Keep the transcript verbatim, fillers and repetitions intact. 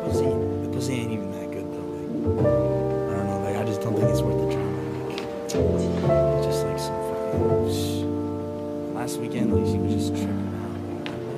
pussy, the pussy ain't even that good though. Like, I don't know. Like, I just don't think it's worth the drama. Like, it's just like some fucking. Last weekend, like, she was just tripping.